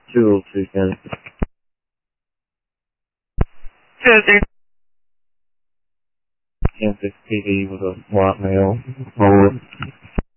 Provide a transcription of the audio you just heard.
Toodles again. Kansas PD with a lot mail. Over.